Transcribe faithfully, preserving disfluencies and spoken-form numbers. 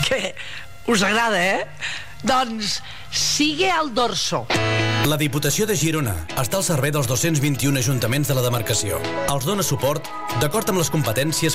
que us agrada, eh? Doncs sigue al dorso. La Diputació de Girona està al servei dels dos-cents vint-i-un ajuntaments de la demarcació. Els dona suport d'acord amb les competències